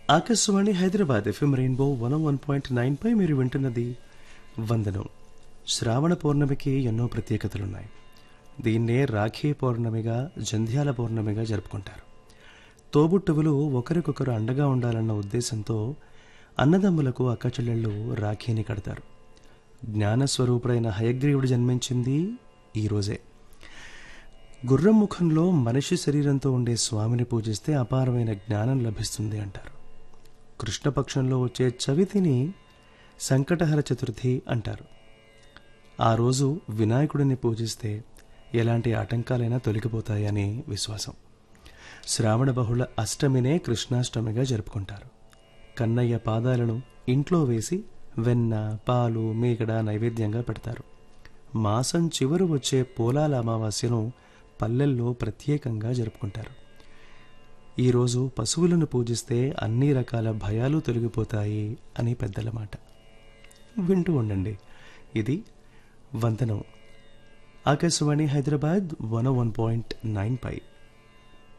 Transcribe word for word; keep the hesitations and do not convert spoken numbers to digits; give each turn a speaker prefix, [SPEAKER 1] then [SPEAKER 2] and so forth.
[SPEAKER 1] Akashvani Hyderabad FM rainbow one one point nine పై మీరు వింటున్నది వందనం. శ్రావణ పౌర్ణమికి ఎన్నో ప్రత్యేకతలున్నాయి. దీన్నే రాఖీ పౌర్ణమిగా, జంధ్యాల పౌర్ణమిగా జరుపుకుంటారు. తోబుట్టువులు ఒకరికొకరు అండగా ఉండాలన్న ఉద్దేశంతో అన్నదమ్ములకు అక్కచెల్లెళ్ళు రాఖీని కడతారు. జ్ఞానస్వరూపుడైన హయగ్రీవుడు జన్మించింది ఈరోజే. గుర్రం ముఖంలో మనిషి శరీరంతో ఉండే స్వామిని పూజిస్తే అపారమైన జ్ఞానం లభిస్తుంది అంటారు. కృష్ణపక్షంలో వచ్చే చవితిని సంకటహర చతుర్థి అంటారు. ఆ రోజు వినాయకుడిని పూజిస్తే ఎలాంటి ఆటంకాలైనా తొలగిపోతాయని విశ్వాసం. శ్రావణ బహుళ అష్టమినే కృష్ణాష్టమిగా జరుపుకుంటారు. కన్నయ్య పాదాలను ఇంట్లో వేసి వెన్న, పాలు, మీగడ నైవేద్యంగా పెడతారు. మాసం చివరు వచ్చే పోలాల అమావాస్యను పల్లెల్లో ప్రత్యేకంగా జరుపుకుంటారు. ఈరోజు పశువులను పూజిస్తే అన్ని రకాల భయాలు తొలగిపోతాయి అని పెద్దల మాట. వింటూ ఉండండి, ఇది వందనం. Akashvani Hyderabad one one point nine పై